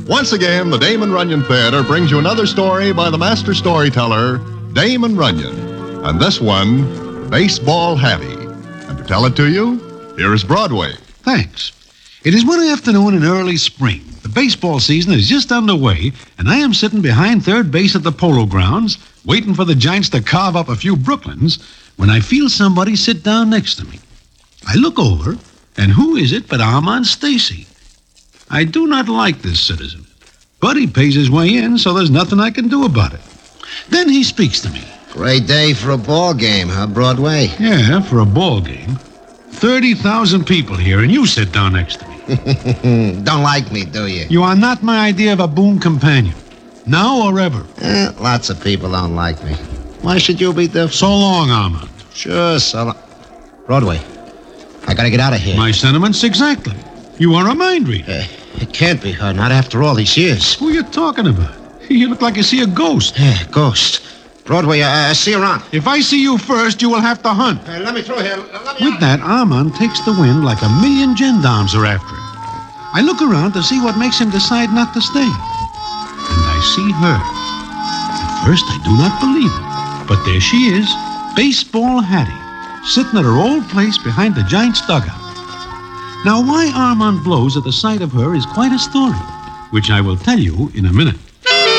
Once again, the Damon Runyon Theater brings you another story by the master storyteller, Damon Runyon. And this one, Baseball Hattie. And to tell it to you, here is Broadway. Thanks. It is one afternoon in early spring. The baseball season is just underway, and I am sitting behind third base at the Polo Grounds, waiting for the Giants to carve up a few Brooklyns, when I feel somebody sit down next to me. I look over, and who is it but Armand Stacy? I do not like this citizen, but he pays his way in, so there's nothing I can do about it. Then he speaks to me. Great day for a ball game, huh, Broadway? Yeah, for a ball game. 30,000 people here, and you sit down next to me. Don't like me, do you? You are not my idea of a boon companion. Now or ever. Lots of people don't like me. Why should you be different? So long, Armand. Sure, so long. Broadway, I gotta get out of here. My sentiments exactly. You are a mind reader. It can't be her, not after all these years. Who are you talking about? You look like you see a ghost. Yeah, ghost. Broadway, see you around. If I see you first, you will have to hunt. Let me through here. With that, Armand takes the wind like a million gendarmes are after him. I look around to see what makes him decide not to stay. And I see her. At first, I do not believe it. But there she is, Baseball Hattie, sitting at her old place behind the Giants' dugout. Now, why Armand blows at the sight of her is quite a story, which I will tell you in a minute.